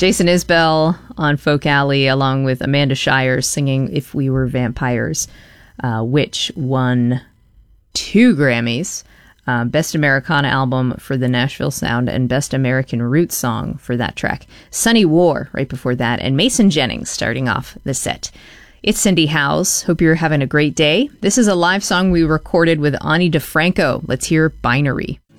Jason Isbell on Folk Alley, along with Amanda Shires singing If We Were Vampires, which won 2 Grammys. Best Americana Album for the Nashville Sound and Best American Roots Song for that track. Sunny War right before that, and Mason Jennings starting off the set. It's Cindy Howes. Hope you're having a great day. This is a live song we recorded with Ani DeFranco. Let's hear Binary.